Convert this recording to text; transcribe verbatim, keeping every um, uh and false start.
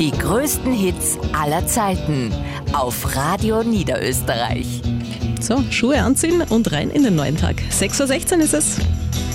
Die größten Hits aller Zeiten auf Radio Niederösterreich. So, Schuhe anziehen und rein in den neuen Tag. sechs Uhr sechzehn ist es.